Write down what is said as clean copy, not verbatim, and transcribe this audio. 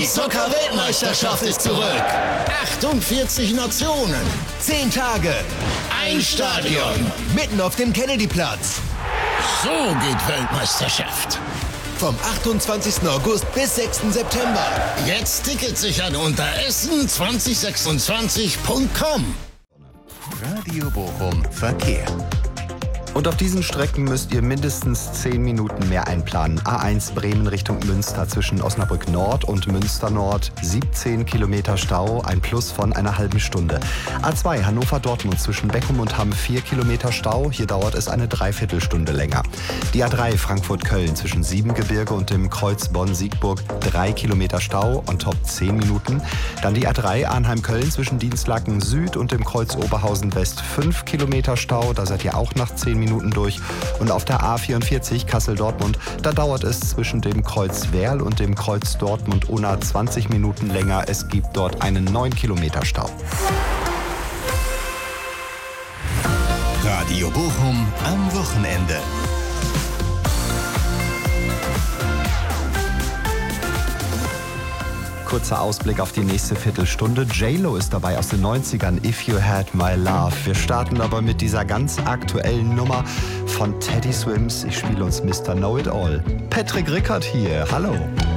Die Zucker-Weltmeisterschaft ist zurück. 48 Nationen, 10 Tage, ein Stadion, mitten auf dem Kennedyplatz. So geht Weltmeisterschaft. Vom 28. August bis 6. September. Jetzt Tickets sichern unter essen2026.com. Radio Bochum Verkehr. Und auf diesen Strecken müsst ihr mindestens 10 Minuten mehr einplanen. A1 Bremen Richtung Münster zwischen Osnabrück Nord und Münster Nord. 17 Kilometer Stau, ein Plus von einer halben Stunde. A2 Hannover Dortmund zwischen Beckum und Hamm 4 Kilometer Stau. Hier dauert es eine Dreiviertelstunde länger. Die A3 Frankfurt Köln zwischen Siebengebirge und dem Kreuz Bonn-Siegburg 3 Kilometer Stau, on top 10 Minuten. Dann die A3 Arnheim-Köln zwischen Dienstlaken Süd und dem Kreuz Oberhausen West 5 Kilometer Stau. Da seid ihr auch nach 10 Minuten durch. Und auf der A44 Kassel-Dortmund, da dauert es zwischen dem Kreuz Werl und dem Kreuz Dortmund-Unna 20 Minuten länger. Es gibt dort einen 9 Kilometer Stau. Radio Bochum am Wochenende. Kurzer Ausblick auf die nächste Viertelstunde. J-Lo ist dabei aus den 90ern, If You Had My Love. Wir starten aber mit dieser ganz aktuellen Nummer von Teddy Swims. Ich spiele uns Mr. Know-It-All. Patrick Rickert hier, hallo.